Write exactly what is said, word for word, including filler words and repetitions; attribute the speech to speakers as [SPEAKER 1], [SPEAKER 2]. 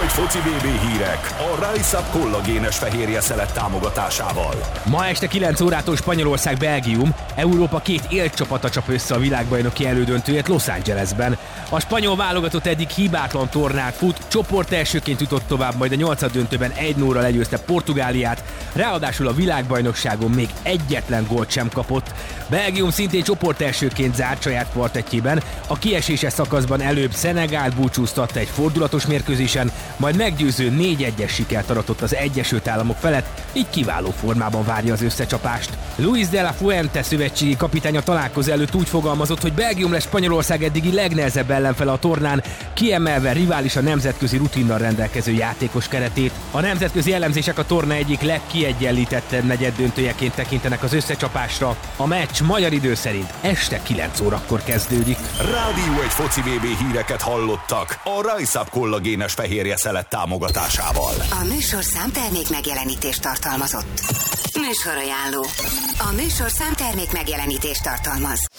[SPEAKER 1] foci bé bé hírek a Rise Up kollagénes fehérje szelet támogatásával.
[SPEAKER 2] Ma este kilenc órától Spanyolország-Belgium, Európa két élcsapata csap össze a világbajnoki elődöntőjét Los Angelesben. A spanyol válogatott eddig hibátlan tornát fut, csoport elsőként jutott tovább, majd a nyolcaddöntőben egy nulla legyőzte Portugáliát, ráadásul a világbajnokságon még egyetlen gólt sem kapott. Belgium szintén csoport elsőként zárt saját partettjében, a kieséses szakaszban előbb Szenegált búcsúztatta egy fordulatos mérkőzésen, majd meggyőző négy egyes sikert aratott az Egyesült Államok felett, így kiváló formában várja az összecsapást. Luis de la Fuente szövetségi kapitány a találkozó előtt úgy fogalmazott, hogy Belgium lesz Spanyolország eddigi legnehezebb ellenfele a tornán, kiemelve rivális a nemzetközi rutinnal rendelkező játékos keretét. A nemzetközi elemzések a torna egyik legkiegyenlítettebb negyeddöntőjeként tekintenek az összecsapásra. A meccs magyar idő szerint este kilenc órakor kezdődik.
[SPEAKER 1] Rádió egy foci bé bé híreket hallottak a Rise Up kollagénes fehérje szelet támogatásával.
[SPEAKER 3] A műsor számtermék megjelenítést tartalmazott. Műsorajánló. A műsor számtermék megjelenítést tartalmaz.